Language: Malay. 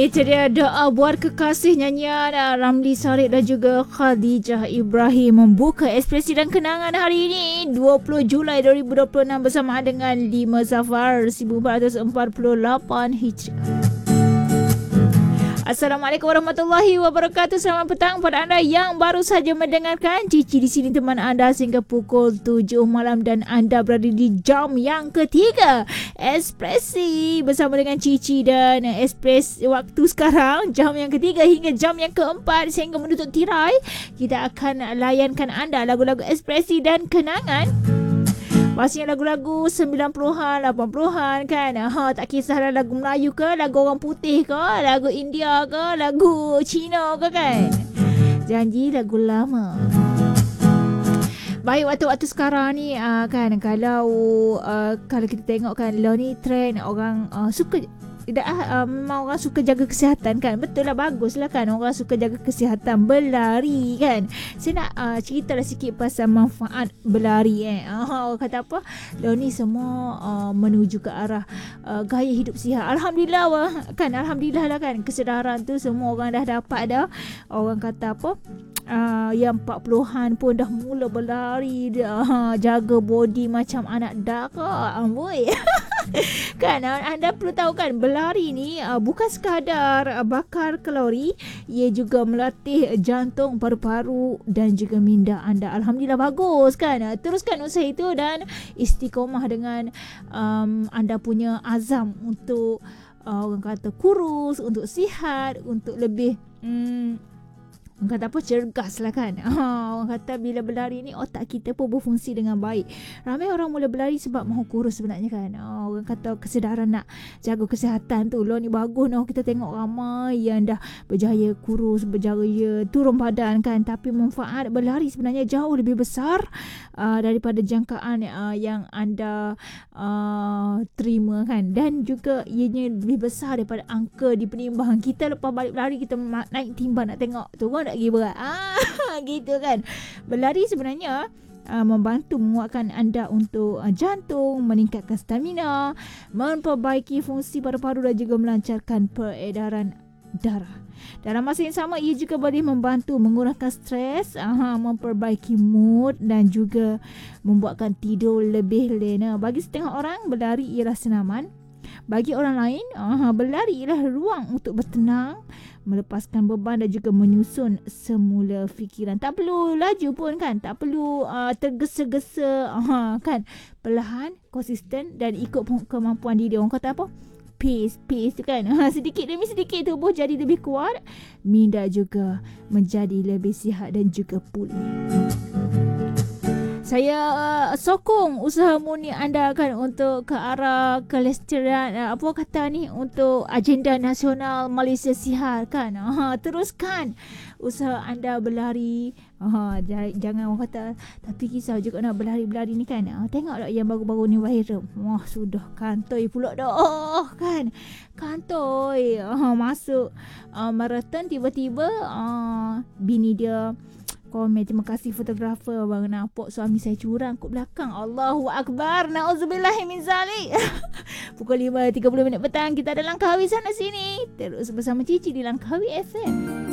Itu dia doa buat kekasih nyanyian Ramli Sarip dan juga Khadijah Ibrahim membuka ekspresi dan kenangan hari ini 20 Julai 2026 bersama dengan 5 Safar 1448 Hijrah. Assalamualaikum warahmatullahi wabarakatuh. Selamat petang pada anda yang baru saja mendengarkan. Cici di sini teman anda sehingga pukul 7 malam dan anda berada di jam yang ketiga Ekspresi bersama dengan Cici dan Ekspres waktu sekarang jam yang ketiga hingga jam yang keempat sehingga menutup tirai. Kita akan layankan anda lagu-lagu ekspresi dan kenangan. Pastinya lagu-lagu 90-an, 80-an kan. Tak kisahlah lagu Melayu ke, lagu orang putih ke, lagu India ke, lagu Cina ke kan. Janji lagu lama. Baik, waktu-waktu sekarang ni kan kalau kita tengok kan lah ni trend orang suka memang orang suka jaga kesihatan kan. Betul lah, bagus lah kan orang suka jaga kesihatan, berlari kan. Saya nak ceritalah sikit pasal manfaat berlari orang kata apa, lah ni semua menuju ke arah gaya hidup sihat. Alhamdulillah kan, Alhamdulillah lah kan. Kesedaran tu semua orang dah dapat dah. Orang kata apa, yang 40-an pun dah mula berlari dah, jaga body macam anak dara amboi. Kan anda perlu tahu kan, berlari ni bukan sekadar bakar kalori, ia juga melatih jantung, paru-paru dan juga minda anda. Alhamdulillah, bagus kan. Teruskan usaha itu dan istiqomah dengan anda punya azam untuk orang kata kurus, untuk sihat, untuk lebih orang kata apa, cergas lah kan. Orang kata bila berlari ni otak kita pun berfungsi dengan baik. Ramai orang mula berlari sebab mahu kurus sebenarnya kan. Orang kata kesedaran nak jaga kesihatan tu. Lo ni bagus noh, kita tengok ramai yang dah berjaya kurus, berjaya turun badan kan. Tapi manfaat berlari sebenarnya jauh lebih besar daripada jangkaan yang anda terima kan. Dan juga ianya lebih besar daripada angka di penimbangan. Kita lepas balik berlari kita naik timbang nak tengok turun lagi berat. Gitu kan. Berlari sebenarnya membantu menguatkan anda untuk jantung, meningkatkan stamina, memperbaiki fungsi paru-paru dan juga melancarkan peredaran darah. Dalam masa yang sama, ia juga boleh membantu mengurangkan stres, memperbaiki mood dan juga membuatkan tidur lebih lena. Bagi setengah orang, berlari ialah senaman. Bagi orang lain, berlari ialah ruang untuk bertenang, melepaskan beban dan juga menyusun semula fikiran. Tak perlu laju pun kan, tak perlu tergesa-gesa kan. Perlahan, konsisten dan ikut kemampuan diri. Orang kata apa? Pace tu kan. Sedikit demi sedikit tubuh jadi lebih kuat, minda juga menjadi lebih sihat dan juga pulih. Saya sokong usahamu ni anda kan untuk ke arah kelestarian apa kata ni, untuk agenda nasional Malaysia sihat kan. Teruskan usaha anda berlari. Jangan orang kata tapi kisah juga nak berlari-berlari ni kan. Tengoklah yang baru-baru ni viral. Wah, sudah kantoi pula dah kan. Kantoi masuk maraton, tiba-tiba bini dia komen, terima kasih fotografer, bang nampak suami saya curang kat belakang. Allahu Akbar, na'udzubillahi min zalik. Pukul 5.30 petang kita ada Langkawi sana sini. Terus bersama Cici di Langkawi FM.